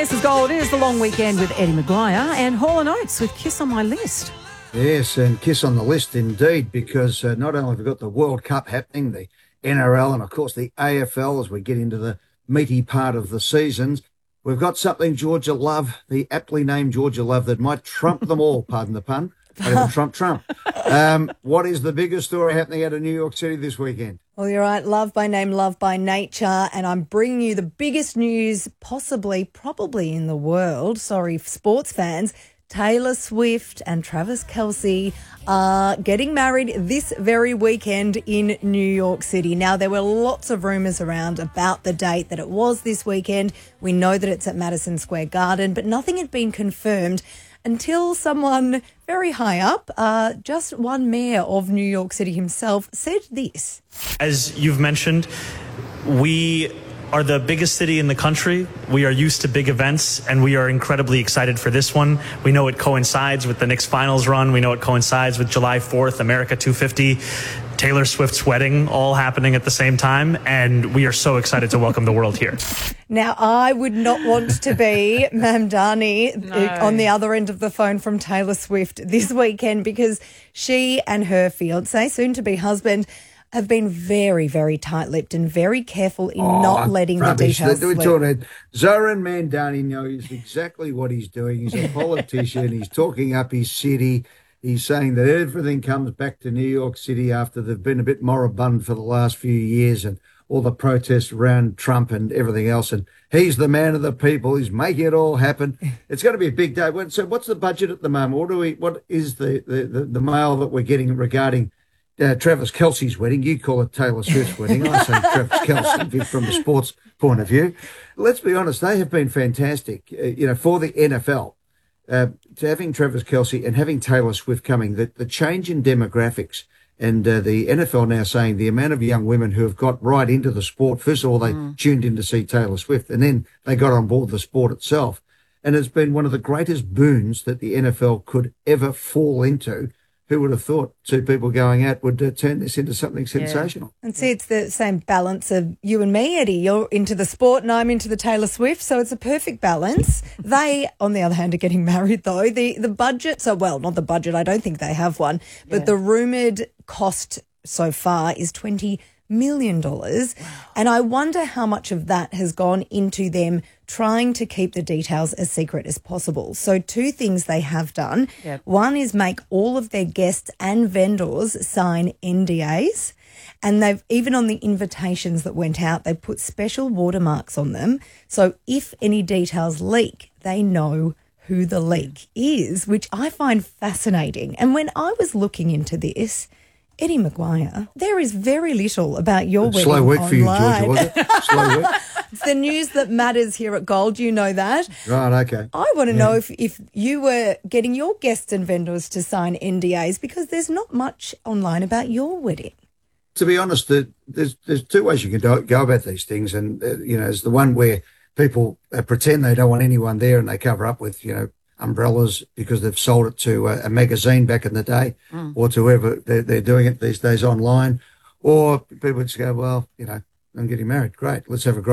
This is Gold. It is the long weekend with Eddie Maguire and Hall & Oates with Kiss on My List. Yes, and Kiss on the list indeed, because not only have we got the World Cup happening, the NRL and, of course, the AFL as we get into the meaty part of the seasons, we've got something Georgia Love, the aptly named Georgia Love, that might trump them all, pardon the pun, but it'll trump. What is the biggest story happening out of New York City this weekend? Well, you're right. Love by name, love by nature. And I'm bringing you the biggest news probably in the world. Sorry, sports fans. Taylor Swift and Travis Kelce are getting married this very weekend in New York City. Now, there were lots of rumours around about the date that it was this weekend. We know that it's at Madison Square Garden, but nothing had been confirmed until someone very high up, just one mayor of New York City himself, said this. As you've mentioned, we are the biggest city in the country. We are used to big events, and we are incredibly excited for this one. We know it coincides with the Knicks finals run. We know it coincides with July 4th, America 250, Taylor Swift's wedding, all happening at the same time, and we are so excited to welcome the world here. Now, I would not want to be Mamdani on the other end of the phone from Taylor Swift this weekend, because she and her fiancé, soon-to-be husband, have been very, very tight-lipped and very careful in not letting the details slip. Zoran Mandani knows exactly what he's doing. He's a politician. He's talking up his city. He's saying that everything comes back to New York City after they've been a bit moribund for the last few years and all the protests around Trump and everything else. And he's the man of the people. He's making it all happen. It's going to be a big day. So what's the budget at the moment? What is the mail that we're getting regarding Travis Kelce's wedding? You call it Taylor Swift's wedding. I say Travis Kelce from a sports point of view. Let's be honest, they have been fantastic, for the NFL. To having Travis Kelce and having Taylor Swift coming, the change in demographics and the NFL now saying the amount of young women who have got right into the sport. First of all, they tuned in to see Taylor Swift, and then they got on board the sport itself. And it's been one of the greatest boons that the NFL could ever fall into. Who would have thought two people going out would turn this into something sensational? And see, it's the same balance of you and me, Eddie. You're into the sport and I'm into the Taylor Swift, so it's a perfect balance. They, on the other hand, are getting married, though. The budget, not the budget, I don't think they have one, but the rumoured cost so far is $20 million. And I wonder how much of that has gone into them trying to keep the details as secret as possible. So two things they have done. Yep. One is make all of their guests and vendors sign NDAs. And they've, even on the invitations that went out, they put special watermarks on them. So if any details leak, they know who the leak is, which I find fascinating. And when I was looking into this, Eddie Maguire, there is very little about your wedding slow work online. for you, Georgia, was it? Slow work. It's the news that matters here at Gold. You know that. Right, okay. I want to know if you were getting your guests and vendors to sign NDAs, because there's not much online about your wedding. To be honest, there's two ways you can go about these things. And, there's the one where people pretend they don't want anyone there and they cover up with, umbrellas because they've sold it to a magazine back in the day or to whoever they're doing it these days online. Or people just go, well, I'm getting married. Great. Let's have a great